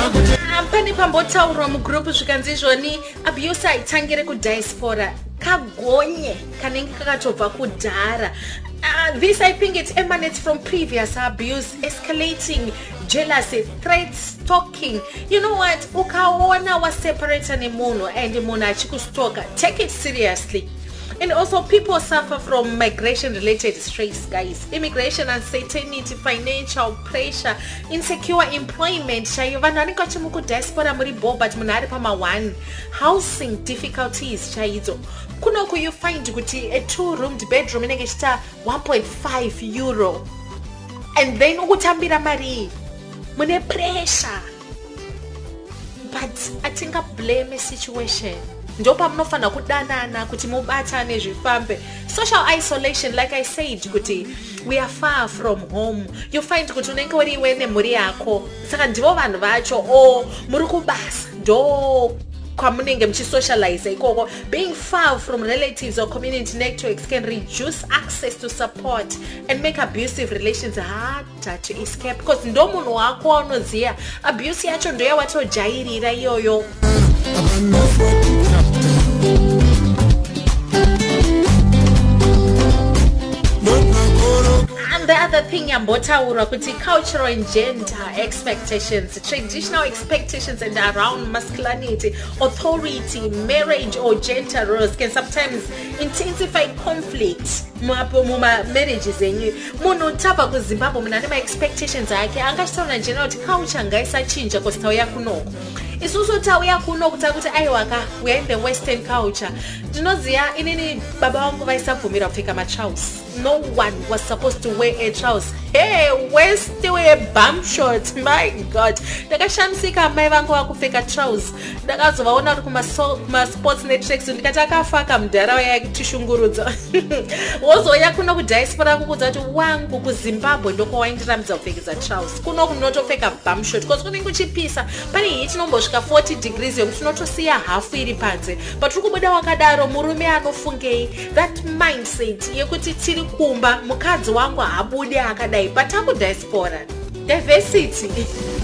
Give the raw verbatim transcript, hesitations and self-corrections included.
Pani pambotaurwa mugroup zvikanzi izvoni abuse haitangire kudiaspora kagonye kanenge kakatobva kudhara. Uh, this I think it emanates from previous abuse, escalating, jealousy, threats, stalking. You know what? Ukaona wa separate nemunhu and munhu achikustalka, take it seriously. And also people suffer from migration related stress, guys. Immigration, uncertainty, financial pressure, insecure employment. Vanhu vanenge vachimuku diaspora muri bo but munhu ari pama one. Housing difficulties chaidzo. Kunoku you find kuti a two roomed bedroom inenge ichita one point five euro. And then ukutambira mari mune pressure. But atinga blame a situation. Ndopa mnofana kudanana kuti mubatane zvifambe. Social isolation, like I said, kuti we are far from home. You find kuti unenge uriwe nemhuri yako. Saka ndivo vanhu vacho o muri kubasa. Ndo kwamunenge mchisocialize ikoko. Being far from relatives or community networks can reduce access to support and make abusive relations harder to escape. Because ndo munhu wako unoziya abuse yacho ndo yawatojairira iyoyo. And the other thing yambotaura kuti cultural and gender expectations, traditional expectations and around masculinity, authority, marriage or gender roles can sometimes intensify conflict muma marriages enyu. Munhu tapa ku Zimbabwe munhu ane ma expectations ake angachitaura njena kuti culture ngaisachinja because tauya kunoko. Isusu tauya kunoko takuti aiwaka we are in the western culture. Ndinoziya inini baba vangu vaisabvumira kupfeka matrousers. No one was supposed to wear a trouser. Hey, where's the way a bum short? My God. Ndakashamisika mai vangu vakupfeka trousers. Ndakazovaona kuti kuma sports networks ndikati akafaka mudhara yakutishungurudza. Wozoya kuno ku diaspora kukudza kuti wangu ku Zimbabwe ndoko waindiramidza kupfekesa trousers. Kuno kunotopfeka bum short because kunenge kuchipisa. Pane heat inombosvika forty degrees yokuti unotosiya hafu iri panze. But ukubuda wakadaro murume anofungei that mindset yekuti tiri kumba mukadzi wangu habudi akadai pataku diaspora. Diversity.